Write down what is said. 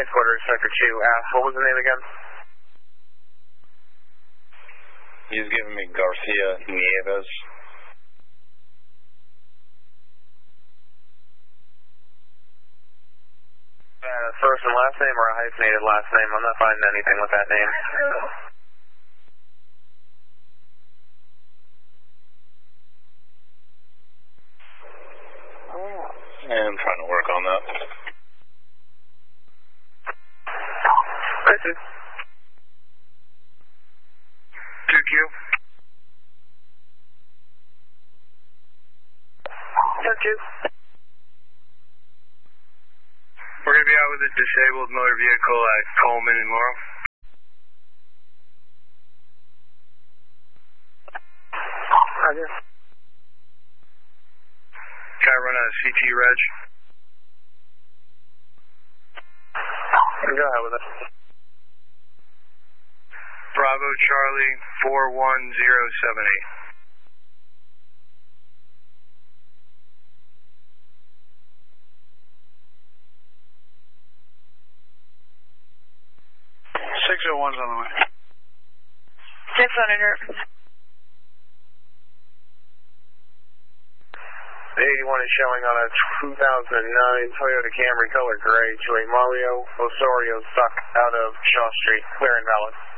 Headquarters, Sector 2, ask, what was the name again? He's giving me Garcia Nieves. First and last name or a hyphenated last name? I'm not finding anything with that name. I'm trying to work on that. I see. 2Q. 2Q. We're going to be out with a disabled motor vehicle at Coleman and Laurel. Roger. Can I run a CT reg? Go ahead with it. Bravo Charlie 41078. 601's on the way. 600. The 81 is showing on a 2009 Toyota Camry color gray to a Mario Osorio stuck out of Shaw Street, clear and valid.